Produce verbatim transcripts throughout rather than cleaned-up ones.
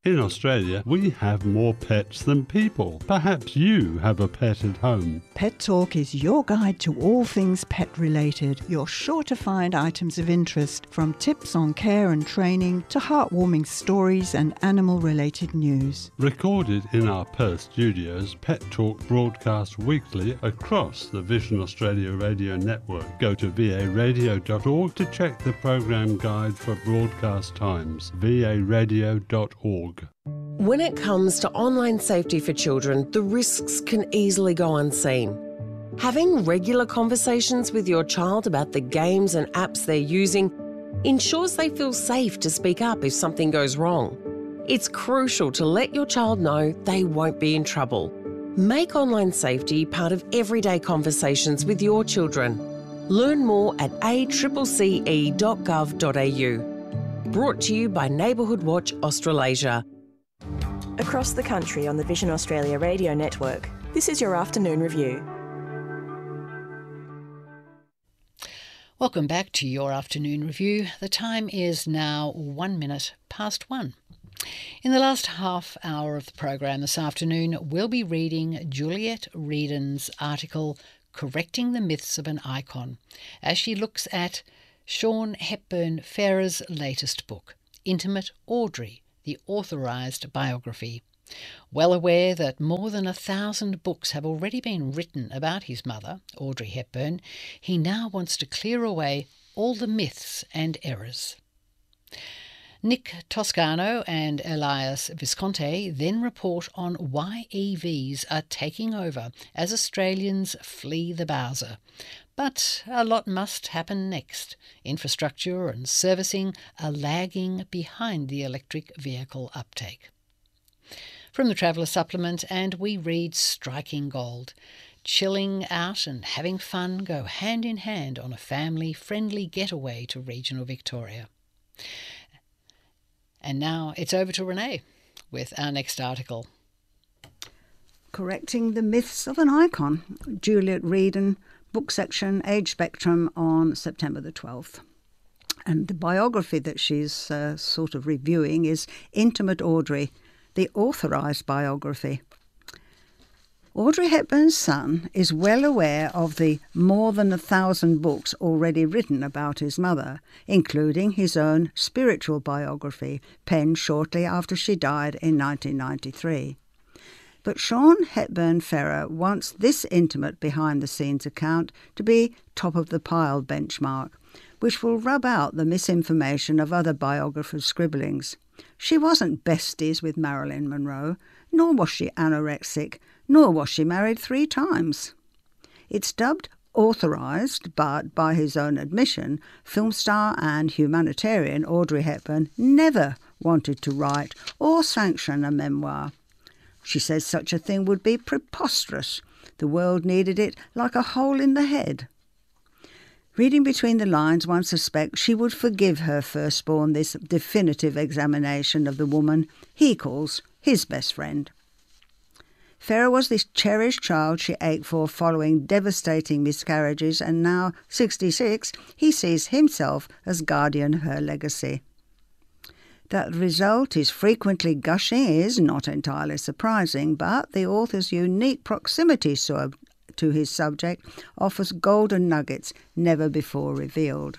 In Australia, we have more pets than people. Perhaps you have a pet at home. Pet Talk is your guide to all things pet-related. You're sure to find items of interest, from tips on care and training to heartwarming stories and animal-related news. Recorded in our Perth studios, Pet Talk broadcasts weekly across the Vision Australia radio network. Go to v a radio dot org to check the program guide for broadcast times. v a radio dot org. When it comes to online safety for children, the risks can easily go unseen. Having regular conversations with your child about the games and apps they're using ensures they feel safe to speak up if something goes wrong. It's crucial to let your child know they won't be in trouble. Make online safety part of everyday conversations with your children. Learn more at a c c c e dot gov dot a u. Brought to you by Neighbourhood Watch Australasia. Across the country on the Vision Australia radio network, this is your afternoon review. Welcome back to your afternoon review. The time is now one minute past one. In the last half hour of the program this afternoon, we'll be reading Juliet Reedon's article, Correcting the Myths of an Icon, as she looks at Sian Hepburn-Farrer's latest book, Intimate Audrey, the authorised biography. Well aware that more than a thousand books have already been written about his mother, Audrey Hepburn, he now wants to clear away all the myths and errors. Nick Toscano and Elias Visconti then report on why E Vs are taking over as Australians flee the Bowser. But a lot must happen next. Infrastructure and servicing are lagging behind the electric vehicle uptake. From the Traveller Supplement, and we read Striking Gold. Chilling out and having fun go hand in hand on a family-friendly getaway to regional Victoria. And now it's over to Renee with our next article. Correcting the Myths of an Icon. Juliet Reedon, book section, Age Spectrum, on September the twelfth. And the biography that she's uh, sort of reviewing is Intimate Audrey, the authorised biography. Audrey Hepburn's son is well aware of the more than a thousand books already written about his mother, including his own spiritual biography, penned shortly after she died in nineteen ninety-three. But Sian Hepburn-Farrer wants this intimate behind-the-scenes account to be top-of-the-pile benchmark, which will rub out the misinformation of other biographers' scribblings. She wasn't besties with Marilyn Monroe, nor was she anorexic, nor was she married three times. It's dubbed authorised, but by his own admission, film star and humanitarian Audrey Hepburn never wanted to write or sanction a memoir. She says such a thing would be preposterous. The world needed it like a hole in the head. Reading between the lines, one suspects she would forgive her firstborn this definitive examination of the woman he calls his best friend. Farrer was this cherished child she ached for following devastating miscarriages, and now, sixty-six, he sees himself as guardian of her legacy. That the result is frequently gushing is not entirely surprising, but the author's unique proximity to his subject offers golden nuggets never before revealed.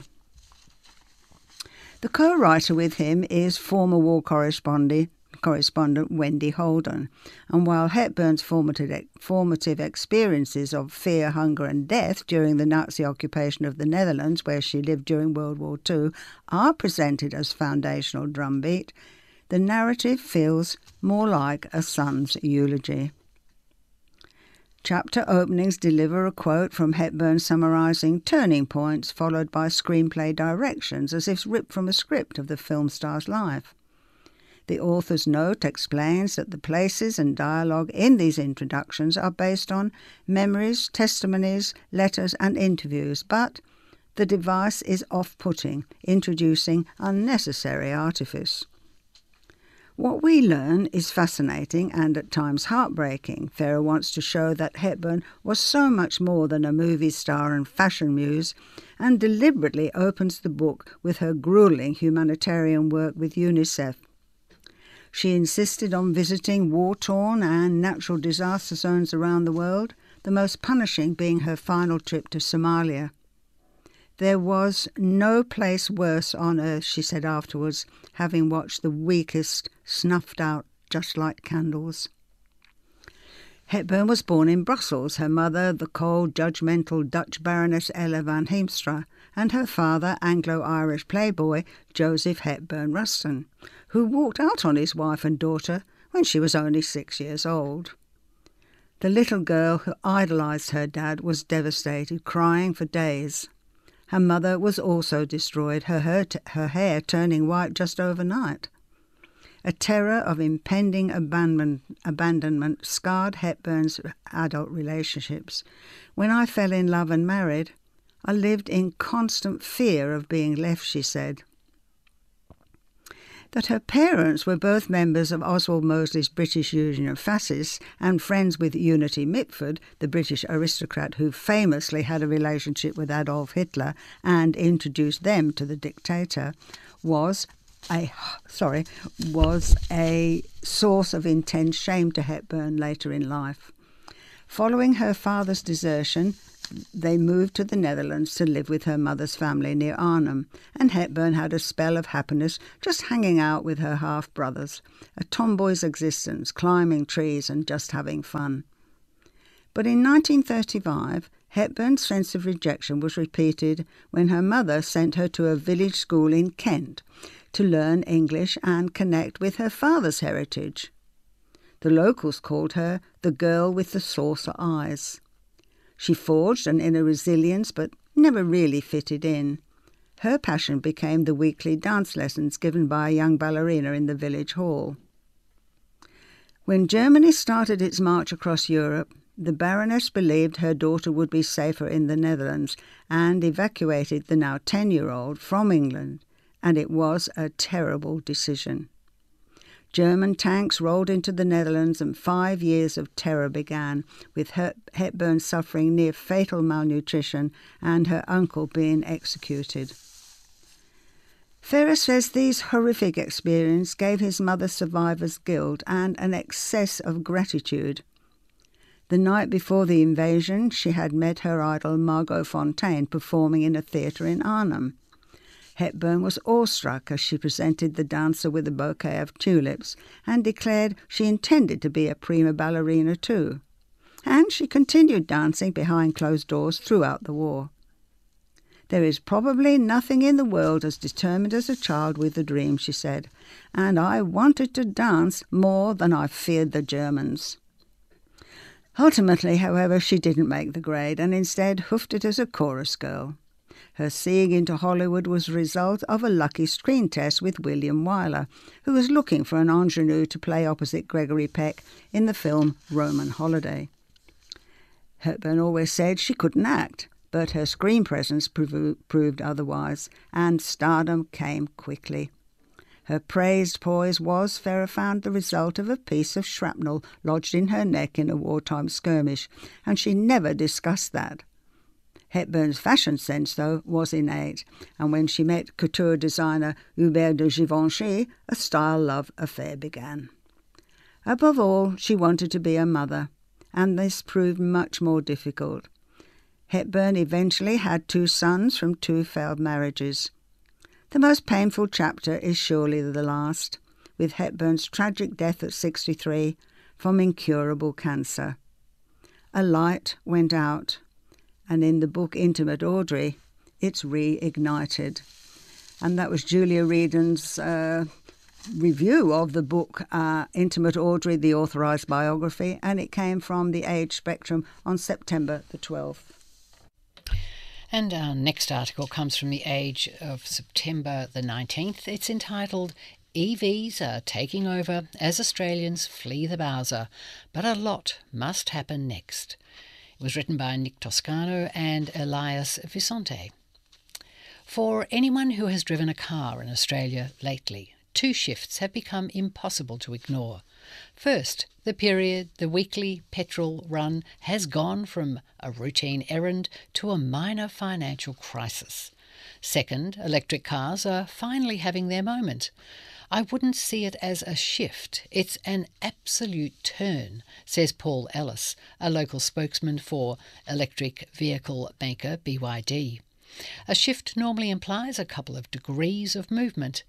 The co-writer with him is former war correspondent correspondent Wendy Holden, and while Hepburn's formative, formative experiences of fear, hunger and death during the Nazi occupation of the Netherlands, where she lived during World War Two, are presented as foundational drumbeat, the narrative feels more like a son's eulogy. Chapter openings deliver a quote from Hepburn summarising turning points, followed by screenplay directions as if ripped from a script of the film star's life. The author's note explains that the places and dialogue in these introductions are based on memories, testimonies, letters and interviews, but the device is off-putting, introducing unnecessary artifice. What we learn is fascinating and at times heartbreaking. Farrer wants to show that Hepburn was so much more than a movie star and fashion muse, and deliberately opens the book with her gruelling humanitarian work with UNICEF. She insisted on visiting war-torn and natural disaster zones around the world, the most punishing being her final trip to Somalia. There was no place worse on earth, she said afterwards, having watched the weakest snuffed out just like candles. Hepburn was born in Brussels, her mother the cold, judgmental Dutch Baroness Ella van Heemstra, and her father Anglo-Irish playboy Joseph Hepburn Ruston, who walked out on his wife and daughter when she was only six years old. The little girl who idolised her dad was devastated, crying for days. Her mother was also destroyed, her hair, t- her hair turning white just overnight. A terror of impending abandon- abandonment scarred Hepburn's adult relationships. When I fell in love and married, I lived in constant fear of being left, she said. That her parents were both members of Oswald Mosley's British Union of Fascists and friends with Unity Mitford, the British aristocrat who famously had a relationship with Adolf Hitler and introduced them to the dictator, was a sorry was a source of intense shame to Hepburn later in life. Following her father's desertion, they moved to the Netherlands to live with her mother's family near Arnhem, and Hepburn had a spell of happiness just hanging out with her half-brothers, a tomboy's existence, climbing trees and just having fun. But in nineteen thirty-five, Hepburn's sense of rejection was repeated when her mother sent her to a village school in Kent to learn English and connect with her father's heritage. The locals called her the girl with the saucer eyes. She forged an inner resilience but never really fitted in. Her passion became the weekly dance lessons given by a young ballerina in the village hall. When Germany started its march across Europe, the Baroness believed her daughter would be safer in the Netherlands and evacuated the now ten-year-old from England, and it was a terrible decision. German tanks rolled into the Netherlands and five years of terror began, with Hepburn suffering near fatal malnutrition and her uncle being executed. Ferrer says these horrific experiences gave his mother survivor's guilt and an excess of gratitude. The night before the invasion, she had met her idol Margot Fonteyn performing in a theatre in Arnhem. Hepburn was awestruck as she presented the dancer with a bouquet of tulips and declared she intended to be a prima ballerina too. And she continued dancing behind closed doors throughout the war. There is probably nothing in the world as determined as a child with a dream, she said, and I wanted to dance more than I feared the Germans. Ultimately, however, she didn't make the grade and instead hoofed it as a chorus girl. Her seeing into Hollywood was the result of a lucky screen test with William Wyler, who was looking for an ingenue to play opposite Gregory Peck in the film Roman Holiday. Hepburn always said she couldn't act, but her screen presence prov- proved otherwise, and stardom came quickly. Her praised poise was, Ferrer found, the result of a piece of shrapnel lodged in her neck in a wartime skirmish, and she never discussed that. Hepburn's fashion sense, though, was innate, and when she met couture designer Hubert de Givenchy, a style-love affair began. Above all, she wanted to be a mother, and this proved much more difficult. Hepburn eventually had two sons from two failed marriages. The most painful chapter is surely the last, with Hepburn's tragic death at sixty-three from incurable cancer. A light went out, and in the book Intimate Audrey, it's reignited. And that was Julia Reedon's uh, review of the book uh, Intimate Audrey, the authorised biography, and it came from the Age Spectrum on September the twelfth. And our next article comes from the Age of September the nineteenth. It's entitled E Vs are taking over as Australians flee the Bowser, but a lot must happen next. It was written by Nick Toscano and Elias Visonte. For anyone who has driven a car in Australia lately, two shifts have become impossible to ignore. First, the period, the weekly petrol run, has gone from a routine errand to a minor financial crisis. Second, electric cars are finally having their moment. I wouldn't see it as a shift. It's an absolute turn, says Paul Ellis, a local spokesman for electric vehicle maker B Y D. A shift normally implies a couple of degrees of movement.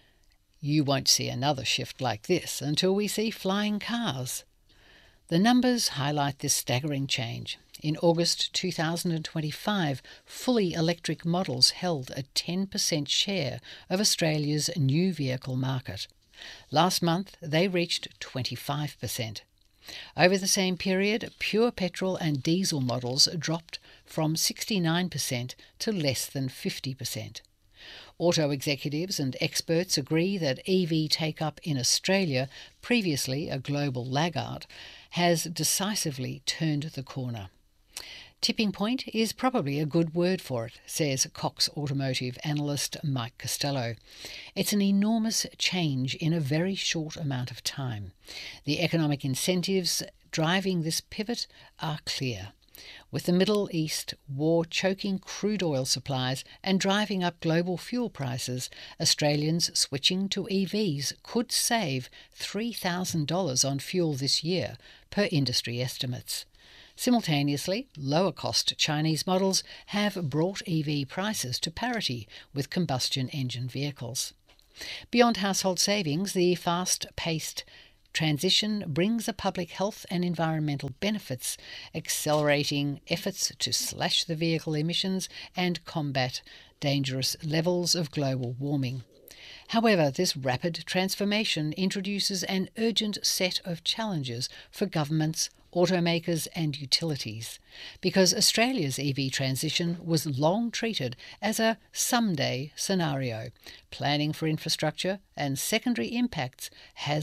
You won't see another shift like this until we see flying cars. The numbers highlight this staggering change. In August two thousand twenty-five, fully electric models held a ten percent share of Australia's new vehicle market. Last month, they reached twenty-five percent. Over the same period, pure petrol and diesel models dropped from sixty-nine percent to less than fifty percent. Auto executives and experts agree that E V take-up in Australia, previously a global laggard, has decisively turned the corner. Tipping point is probably a good word for it, says Cox Automotive analyst Mike Costello. It's an enormous change in a very short amount of time. The economic incentives driving this pivot are clear. With the Middle East war choking crude oil supplies and driving up global fuel prices, Australians switching to E Vs could save three thousand dollars on fuel this year, per industry estimates. Simultaneously, lower-cost Chinese models have brought E V prices to parity with combustion engine vehicles. Beyond household savings, the fast-paced transition brings a public health and environmental benefits, accelerating efforts to slash the vehicle emissions and combat dangerous levels of global warming. However, this rapid transformation introduces an urgent set of challenges for governments, automakers and utilities, because Australia's E V transition was long treated as a someday scenario. Planning for infrastructure and secondary impacts has